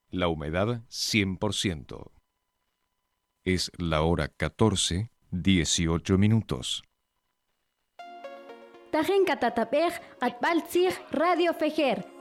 La humedad 100%. Es la hora 14:18. Tajen katatapej atbaltzig Radio Fejer